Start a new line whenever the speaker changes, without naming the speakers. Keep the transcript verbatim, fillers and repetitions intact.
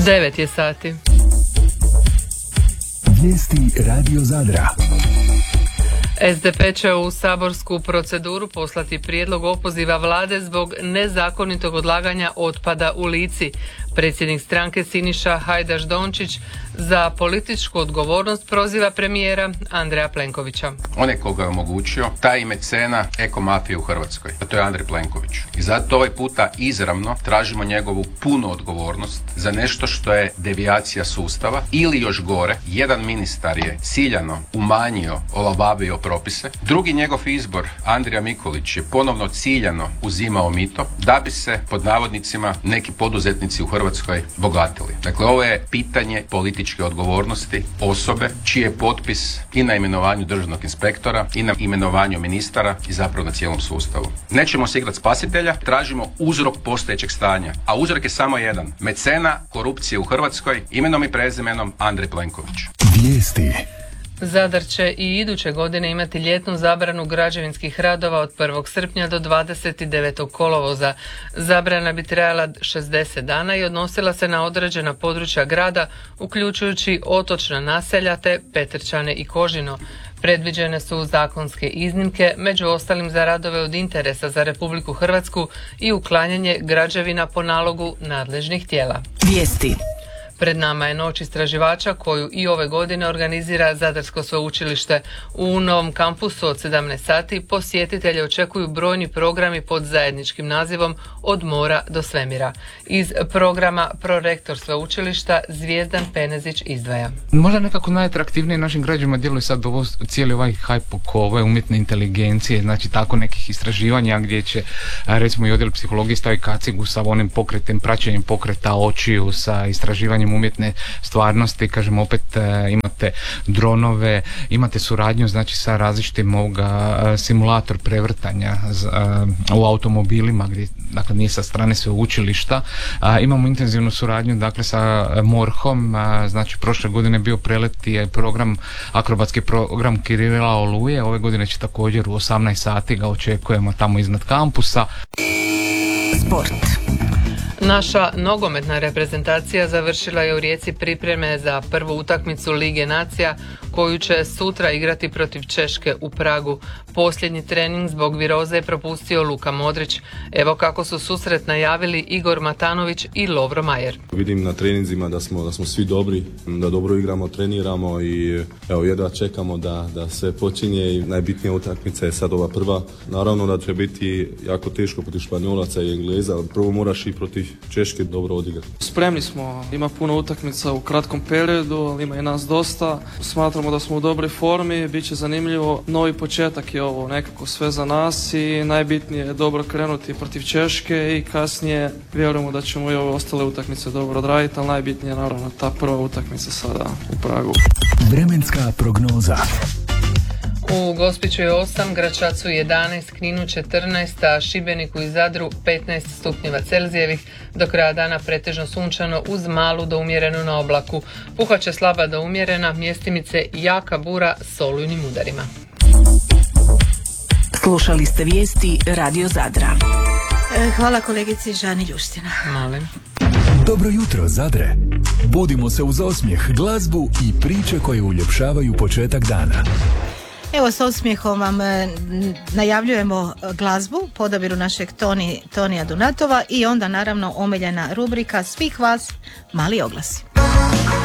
devet je sati.
Vijesti Radio Zadra.
es de pe će u saborsku proceduru poslati prijedlog opoziva vlade zbog nezakonitog odlaganja otpada u Lici. Predsjednik stranke Siniša Hajdaš Dončić za političku odgovornost proziva premijera Andreja Plenkovića.
On je koga je omogućio taj mecena ekomafije u Hrvatskoj, a to je Andrej Plenković. I zato ovaj puta izravno tražimo njegovu punu odgovornost za nešto što je devijacija sustava ili još gore, jedan ministar je ciljano umanjio, olabavio propise. Drugi njegov izbor, Andrija Mikulić, je ponovno ciljano uzimao mito da bi se pod navodnicima neki poduzetnici u Hrvatskoj bogatili. Dakle, ovo je pitanje političke odgovornosti osobe čiji je potpis i na imenovanju državnog inspektora i na imenovanju ministara i zapravo na cijelom sustavu. Nećemo se igrati spasitelja, tražimo uzrok postojećeg stanja. A uzrok je samo jedan. Mecena korupcije u Hrvatskoj, imenom i prezimenom Andrej Plenković.
Vijesti.
Zadar će i iduće godine imati ljetnu zabranu građevinskih radova od prvog srpnja do dvadeset devetog kolovoza. Zabrana bi trajala šezdeset dana i odnosila se na određena područja grada, uključujući otočna naselja te Petrčane i Kožino. Predviđene su zakonske iznimke, među ostalim za radove od interesa za Republiku Hrvatsku i uklanjanje građevina po nalogu nadležnih tijela.
Vijesti.
Pred nama je noć istraživača koju i ove godine organizira Zadarsko sveučilište. U novom kampusu od sedamnaest sati posjetitelje očekuju brojni programi pod zajedničkim nazivom Od mora do svemira. Iz programa prorektor sveučilišta Zvijezdan Penezić izdvaja.
Možda nekako najatraktivnije našim građanima djeluje sad ovo, cijeli ovaj hype oko ove umjetne inteligencije, znači tako nekih istraživanja gdje će recimo i odjel psihologije staviti kacigu sa onim pokretem, praćenjem pokreta očiju, sa istraživanjem umjetne stvarnosti, kažem opet e, imate dronove, imate suradnju znači sa različitim ovoga e, simulator prevrtanja z, e, u automobilima gdje dakle nije sa strane sveučilišta. E, imamo intenzivnu suradnju dakle sa MORH-om, e, znači prošle godine je bio prelet je program, akrobatski program Kirila Oluje, ove godine će također u osamnaest sati ga očekujemo tamo iznad kampusa.
Sport.
Naša nogometna reprezentacija završila je u Rijeci pripreme za prvu utakmicu Lige nacija koju će sutra igrati protiv Češke u Pragu. Posljednji trening zbog viroze je propustio Luka Modrić. Evo kako su susret najavili Igor Matanović i Lovro Majer.
Vidim na treninzima da smo, da smo svi dobri, da dobro igramo, treniramo i evo jedva čekamo da, da sve počinje i najbitnija utakmica je sad ova prva. Naravno da će biti jako teško protiv Španjolaca i Engleza, prvo moraš i protiv Češke dobro odigrati.
Spremni smo, ima puno utakmica u kratkom periodu, ali ima i nas dosta. Smatramo da smo u dobroj formi, bit će zanimljivo. Novi početak je ovo, nekako sve za nas i najbitnije je dobro krenuti protiv Češke i kasnije vjerujemo da ćemo i ove ostale utakmice dobro odraditi, ali najbitnije je naravno ta prva utakmica sada u Pragu.
Vremenska prognoza.
U Gospiću je osam, Gračacu jedanaest, Kninu četrnaest, a Šibeniku i Zadru petnaest stupnjeva Celzijevih. Do kraja dana pretežno sunčano uz malu do umjerenu na oblaku. Puhaće slaba do umjerena, mjestimice jaka bura s olujnim udarima.
Slušali ste vijesti Radio Zadra.
Hvala kolegici Žani Ljuština.
Molim.
Dobro jutro, Zadre. Budimo se uz osmijeh, glazbu i priče koje uljepšavaju početak dana.
Evo, s osmijehom vam najavljujemo glazbu po odabiru našeg Toni, Tonija Dunatova i onda naravno omiljena rubrika svih vas, mali oglasi.